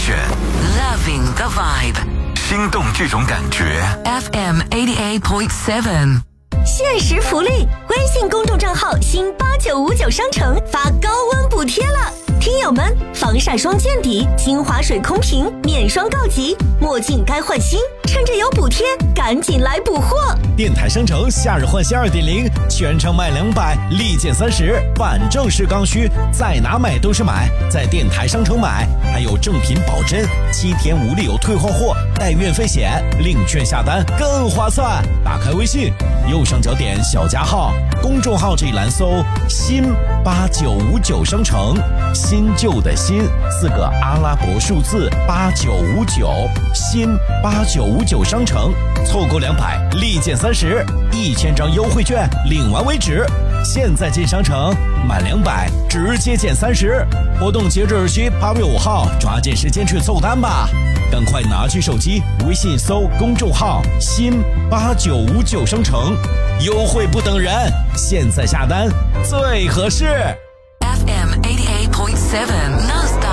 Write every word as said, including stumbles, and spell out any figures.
选 Loving the vibe， 心动这种感觉。 F M eighty-eight point seven。 限时福利，微信公众账号新八九五九商城发高温补贴了，听友们，防晒霜见底，精华水空瓶面霜告急，墨镜该换新，趁着有补贴，赶紧来补货！ 电台商城夏日换新 二点零， 全场买两百，立减三十，反正是刚需，在哪买都是买，在电台商城买，还有正品保真，七天无理由退换货，带运费险，领券下单更划算。打开微信，右上角点小加号，公众号这一栏搜新八九五九商城，新旧的新四个阿拉伯数字八九五九，新八九五九商城，凑够两百立减三十，一千张优惠券领完为止。现在进商城满两百直接减三十，活动截止日期八月五号，抓紧时间去凑单吧！赶快拿起手机，微信搜公众号新八九五九商城，优惠不等人，现在下单最合适。 F M eighty-eight point seven， Non-stop